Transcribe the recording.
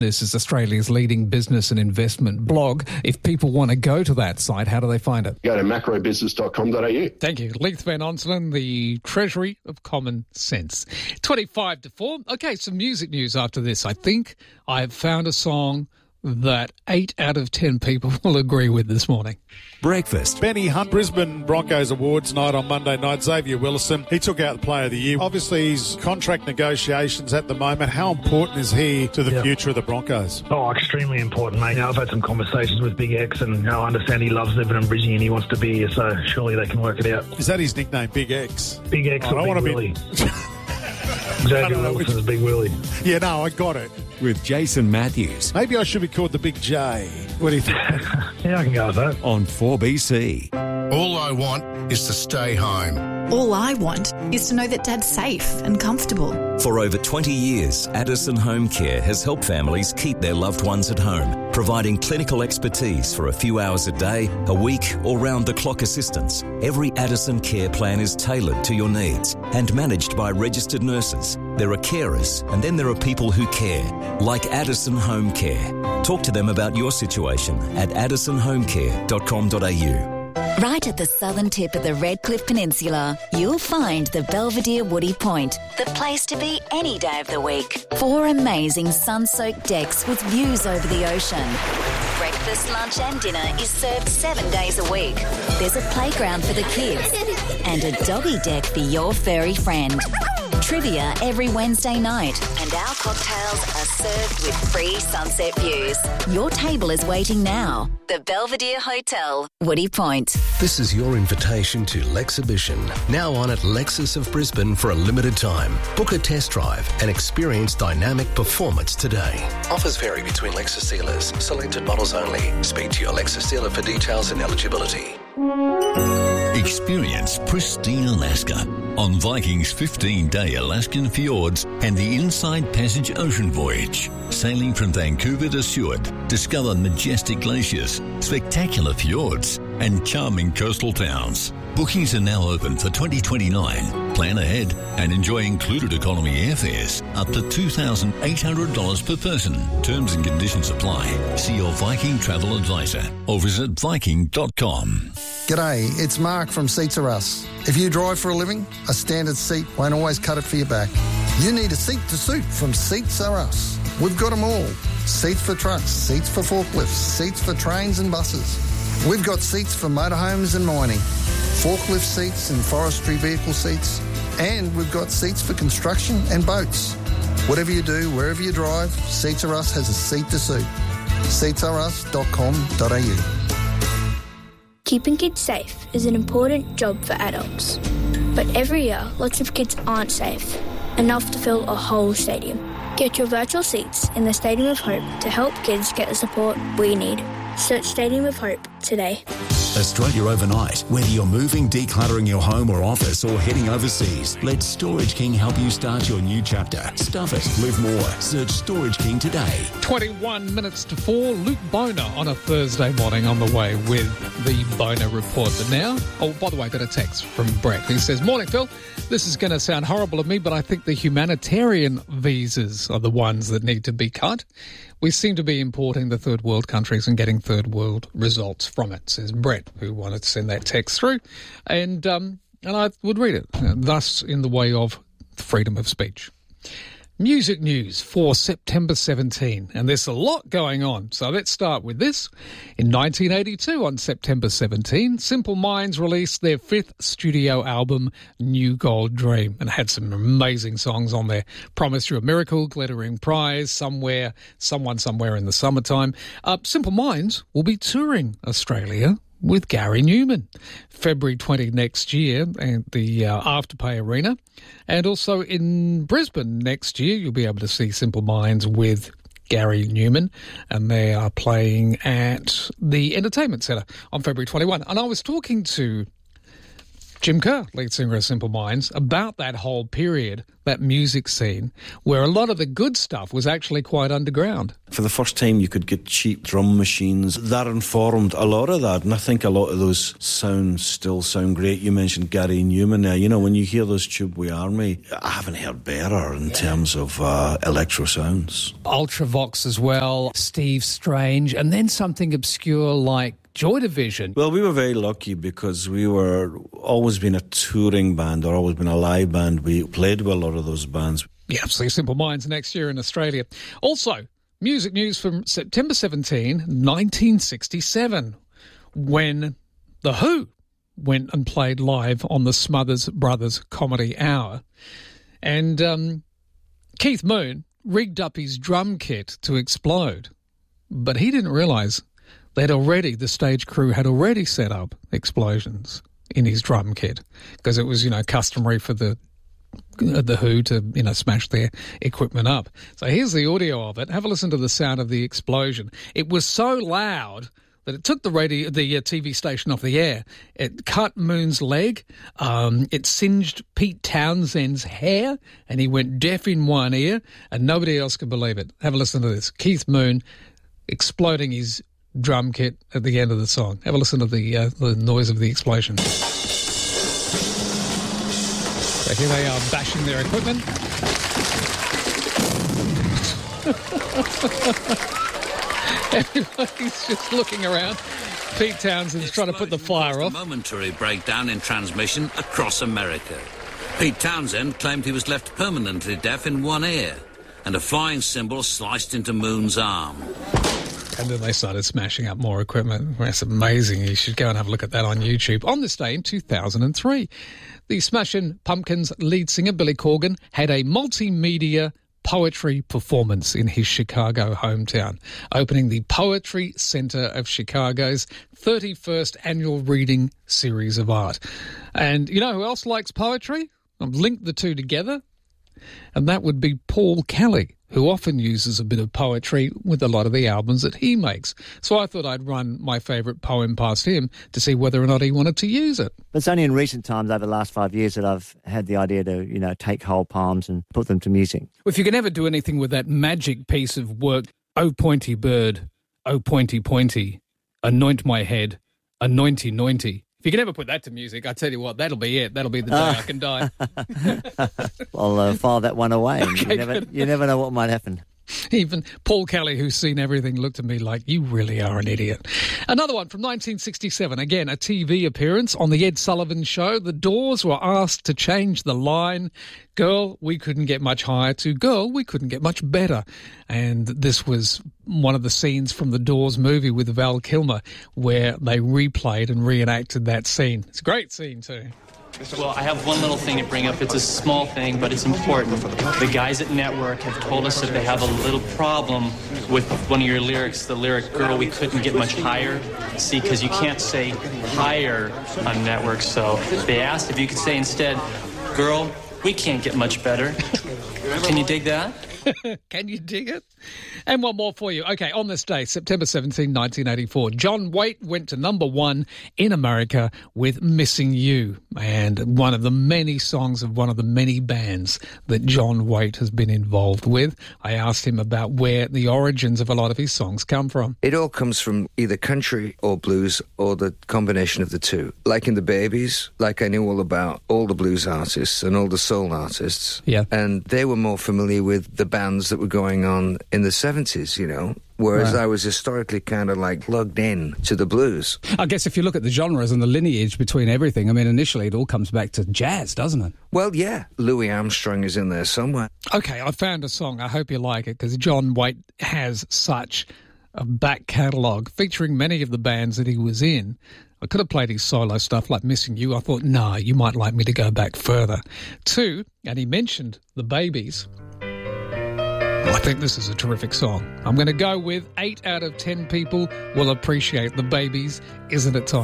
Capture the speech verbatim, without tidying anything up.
This is Australia's leading business and investment blog. If people want to go to that site, how do they find it? Go to macro business dot com dot a u. Thank you. Leith Van Onselen, the Treasury of Common Sense. twenty-five to four. Okay, some music news after this. I think I have found a song that eight out of ten people will agree with this morning. Breakfast. Benny Hunt, Brisbane Broncos Awards night on Monday night. Xavier Willison, he took out the Player of the Year. Obviously, his contract negotiations at the moment. How important is he to the yeah. future of the Broncos? Oh, extremely important, mate. You know, I've had some conversations with Big X, and you know, I understand he loves living in Brisbane and he wants to be here, so surely they can work it out. Is that his nickname, Big X? Big X oh, or I Big want to Willie. Be... Xavier Wilson's Big Willie. Yeah, no, I got it. With Jason Matthews. Maybe I should be called the Big J. What do you think? Yeah, I can go with that. On four B C. All I want is to stay home. All I want is to know that Dad's safe and comfortable. For over twenty years, Addison Home Care has helped families keep their loved ones at home, providing clinical expertise for a few hours a day, a week, or round-the-clock assistance. Every Addison care plan is tailored to your needs and managed by registered nurses. There are carers, and then there are people who care, like Addison Home Care. Talk to them about your situation at addison home care dot com dot a u. Right at the southern tip of the Redcliffe Peninsula, you'll find the Belvedere Woody Point, the place to be any day of the week. Four amazing sun-soaked decks with views over the ocean. Breakfast, lunch and dinner is served seven days a week. There's a playground for the kids and a doggy deck for your furry friend. Trivia every Wednesday night, and our cocktails are served with free sunset views. Your table is waiting now. The Belvedere Hotel, Woody Point. This is your invitation to Lexhibition, now on at Lexus of Brisbane for a limited time. Book a test drive and experience dynamic performance today. Offers vary between Lexus dealers. Selected models only. Speak to your Lexus dealer for details and eligibility. Experience pristine Alaska on Viking's fifteen-day Alaskan fjords and the Inside Passage ocean voyage. Sailing from Vancouver to Seward, discover majestic glaciers, spectacular fjords, and charming coastal towns. Bookings are now open for twenty twenty-nine. Plan ahead and enjoy included economy airfares up to two thousand eight hundred dollars per person. Terms and conditions apply. See your Viking travel advisor or visit viking dot com. G'day, it's Mark from Seats Are Us. If you drive for a living, a standard seat won't always cut it for your back. You need a seat to suit from Seats Are Us. We've got them all. Seats for trucks, seats for forklifts, seats for trains and buses. We've got seats for motorhomes and mining, forklift seats and forestry vehicle seats, and we've got seats for construction and boats. Whatever you do, wherever you drive, Seats Are Us has a seat to suit. seats are us dot com dot a u. Keeping kids safe is an important job for adults. But every year, lots of kids aren't safe, enough to fill a whole stadium. Get your virtual seats in the Stadium of Hope to help kids get the support we need. Search Stadium of Hope today. Australia overnight. Whether you're moving, decluttering your home or office, or heading overseas, let Storage King help you start your new chapter. Stuff it. Live more. Search Storage King today. twenty-one minutes to four. Luke Boner on a Thursday morning on the way with the Boner Report. But now, oh, by the way, I got a text from Brett. He says, "Morning, Phil. This is going to sound horrible of me, but I think the humanitarian visas are the ones that need to be cut. We seem to be importing the third world countries and getting third world results from it," says Brett, who wanted to send that text through. And um, and I would read it, uh, thus in the way of freedom of speech. Music news for September seventeenth, and there's a lot going on. So let's start with this. In nineteen eighty-two, on September seventeenth, Simple Minds released their fifth studio album, New Gold Dream, and had some amazing songs on there. Promise You a Miracle, Glittering Prize, Somewhere, Someone Somewhere in the Summertime. Uh, Simple Minds will be touring Australia with Gary Newman, February twentieth next year at the uh, Afterpay Arena. And also in Brisbane next year, you'll be able to see Simple Minds with Gary Newman, and they are playing at the Entertainment Centre on February twenty-first. And I was talking to Jim Kerr, lead singer of Simple Minds, about that whole period, that music scene, where a lot of the good stuff was actually quite underground. For the first time, you could get cheap drum machines. That informed a lot of that, and I think a lot of those sounds still sound great. You mentioned Gary Newman there. You know, when you hear those Tubeway Army, I haven't heard better in yeah. terms of uh, electro sounds. Ultravox as well, Steve Strange, and then something obscure like Joy Division. Well, we were very lucky because we were always been a touring band or always been a live band. We played with a lot of those bands. Yeah, see Simple Minds next year in Australia. Also, music news from September seventeenth, nineteen sixty-seven, when The Who went and played live on the Smothers Brothers Comedy Hour. And um, Keith Moon rigged up his drum kit to explode, but he didn't realise They'd already, the stage crew had already set up explosions in his drum kit because it was, you know, customary for the the Who to, you know, smash their equipment up. So here's the audio of it. Have a listen to the sound of the explosion. It was so loud that it took the radio, the uh, T V station off the air. It cut Moon's leg. Um, it singed Pete Townshend's hair, and he went deaf in one ear, and nobody else could believe it. Have a listen to this. Keith Moon exploding his drum kit at the end of the song. Have a listen to the uh, the noise of the explosion. So here they are bashing their equipment. Everybody's just looking around. Pete Townshend's trying to put the fire off. A momentary breakdown in transmission across America. Pete Townshend claimed he was left permanently deaf in one ear, and a flying cymbal sliced into Moon's arm. And then they started smashing up more equipment. That's amazing. You should go and have a look at that on YouTube. On this day in two thousand three, the Smashing Pumpkins lead singer Billy Corgan had a multimedia poetry performance in his Chicago hometown, opening the Poetry Center of Chicago's thirty-first annual reading series of art. And you know who else likes poetry? I've linked the two together, and that would be Paul Kelly, who often uses a bit of poetry with a lot of the albums that he makes. So I thought I'd run my favourite poem past him to see whether or not he wanted to use it. It's only in recent times, over the last five years, that I've had the idea to, you know, take whole poems and put them to music. If you can ever do anything with that magic piece of work, oh pointy bird, oh pointy pointy, anoint my head, anointy nointy. If you can ever put that to music, I tell you what, that'll be it. That'll be the day uh. I can die. I'll uh, file that one away. Okay, you, never, you never know what might happen. Even Paul Kelly, who's seen everything, looked at me like, you really are an idiot. Another one from nineteen sixty-seven. Again, a T V appearance on The Ed Sullivan Show. The Doors were asked to change the line, girl, we couldn't get much higher, to girl, we couldn't get much better. And this was one of the scenes from the Doors movie with Val Kilmer where they replayed and reenacted that scene. It's a great scene too. Well, I have one little thing to bring up. It's a small thing, but it's important. The guys at Network have told us that they have a little problem with one of your lyrics, the lyric, girl, we couldn't get much higher. See, because you can't say higher on Network, so they asked if you could say instead, girl, we can't get much better. Can you dig that? Can you dig it? And one more for you. Okay, on this day, September seventeenth, nineteen eighty-four, John Waite went to number one in America with Missing You, and one of the many songs of one of the many bands that John Waite has been involved with. I asked him about where the origins of a lot of his songs come from. It all comes from either country or blues or the combination of the two. Like in the Babies, like I knew all about all the blues artists and all the soul artists. Yeah. And they were more familiar with the bands that were going on in the seventies, you know, whereas right. I was historically kind of like plugged in to the blues. I guess if you look at the genres and the lineage between everything, I mean, initially it all comes back to jazz, doesn't it? Well, yeah. Louis Armstrong is in there somewhere. Okay, I found a song. I hope you like it, because John Waite has such a back catalogue featuring many of the bands that he was in. I could have played his solo stuff like Missing You. I thought, no, you might like me to go back further. Two, and he mentioned the Babies. I think this is a terrific song. I'm going to go with eight out of ten people will appreciate the Babies. Isn't it time?